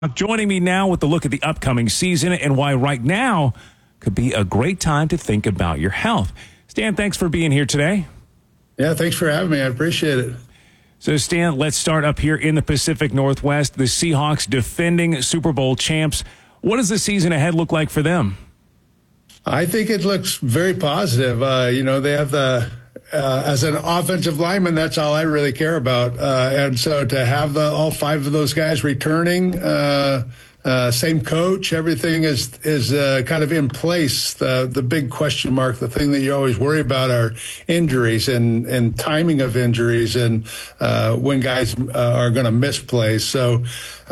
Joining me now with a look at the upcoming season and why right now could be a great time to think about your health. Stan, thanks for being here today. Yeah, thanks for having me. I appreciate it. So, Stan, let's start up here in the Pacific Northwest. The Seahawks, defending Super Bowl champs. What does the season ahead look like for them? I think it looks very positive. They have as an offensive lineman, that's all I really care about. And so to have all five of those guys returning, same coach, everything is kind of in place. The big question mark, the thing that you always worry about are injuries and timing of injuries and when guys are going to miss plays. So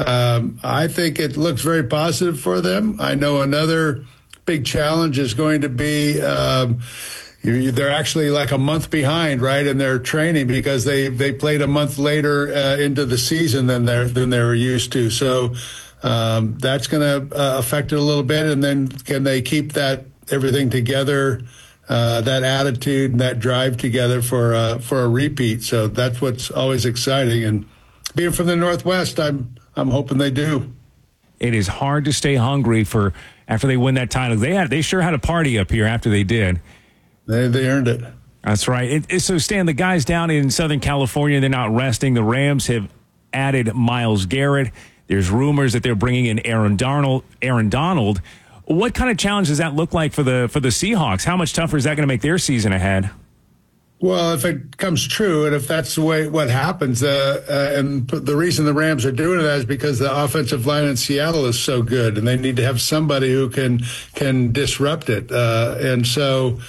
I think it looks very positive for them. I know another big challenge is going to be they're actually like a month behind, right, in their training because they played a month later into the season than they were used to. So that's going to affect it a little bit. And then can they keep everything together, that attitude and that drive together for a repeat? So that's what's always exciting. And being from the Northwest, I'm hoping they do. It is hard to stay hungry after they win that title. They sure had a party up here after they did. They earned it. That's right. So, Stan, the guys down in Southern California, they're not resting. The Rams have added Myles Garrett. There's rumors that they're bringing in Aaron Donald. What kind of challenge does that look like for the Seahawks? How much tougher is that going to make their season ahead? Well, if it comes true, and if that's the way what happens, and the reason the Rams are doing that is because the offensive line in Seattle is so good, and they need to have somebody who can disrupt it. And so,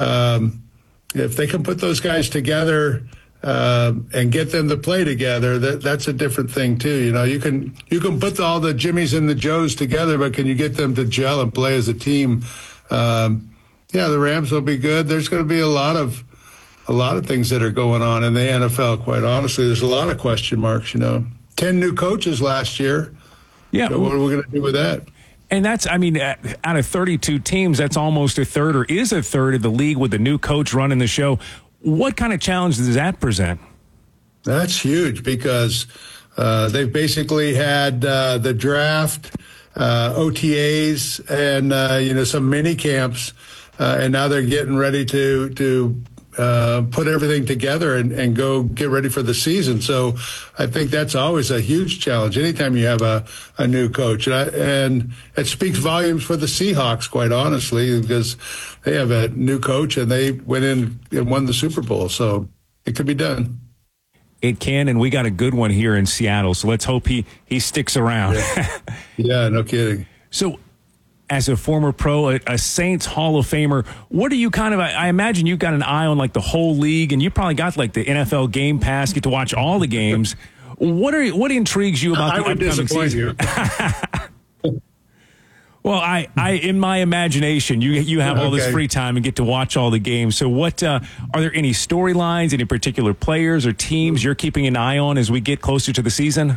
if they can put those guys together and get them to play together, that's a different thing too. You know, you can put all the Jimmies and the Joes together, but can you get them to gel and play as a team? The Rams will be good. There's going to be a lot of things that are going on in the NFL, quite honestly. There's a lot of question marks, 10 new coaches last year. Yeah. So what are we going to do with that? And that's, out of 32 teams, that's almost a third or is a third of the league with the new coach running the show. What kind of challenge does that present? That's huge because they've basically had the draft, OTAs, and, some mini camps, and now they're getting ready to put everything together and go get ready for the season. So I think that's always a huge challenge anytime you have a new coach. And it speaks volumes for the Seahawks, quite honestly, because they have a new coach and they went in and won the Super Bowl. So it could be done. It can, and we got a good one here in Seattle. So let's hope he sticks around. Yeah, no kidding. So as a former pro, a Saints Hall of Famer, what are you I imagine you've got an eye on like the whole league, and you probably got like the NFL Game Pass, get to watch all the games. What intrigues you about the upcoming season? Well, I in my imagination, you have all this free time and get to watch all the games. So what, are there any storylines, any particular players or teams you're keeping an eye on as we get closer to the season?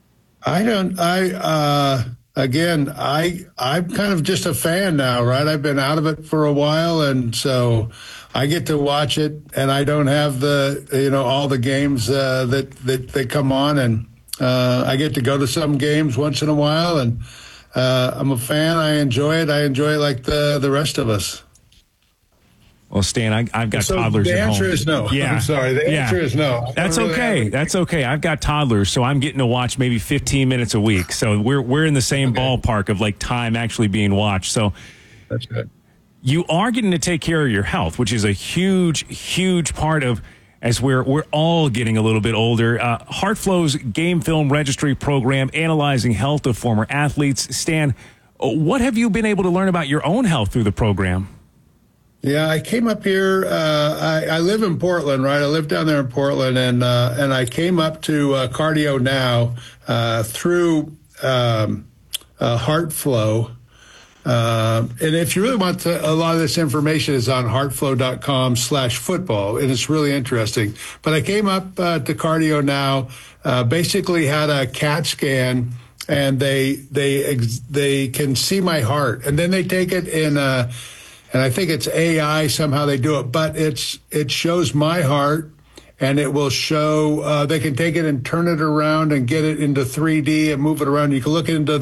Again, I'm kind of just a fan now, right? I've been out of it for a while, and so I get to watch it, and I don't have all the games that come on, and I get to go to some games once in a while, and I'm a fan. I enjoy it. I enjoy it like the rest of us. Well, Stan, I've got toddlers at home. The answer is no. Yeah. I'm sorry. The answer is no. That's okay. That's okay. I've got toddlers, so I'm getting to watch maybe 15 minutes a week. So we're in the same ballpark of like time actually being watched. So that's good. You are getting to take care of your health, which is a huge, huge part of as we're all getting a little bit older. HeartFlow's Game Film Registry program analyzing health of former athletes. Stan, what have you been able to learn about your own health through the program? Yeah, I came up here. I live in Portland, right? I live down there in Portland, and I came up to Cardio Now through HeartFlow. And if you really want a lot of this information is on heartflow.com/football, and it's really interesting. But I came up to Cardio Now, basically had a CAT scan, and they can see my heart, and then they take it in and I think it's AI, somehow they do it, but it shows my heart and it will show, they can take it and turn it around and get it into 3D and move it around. You can look into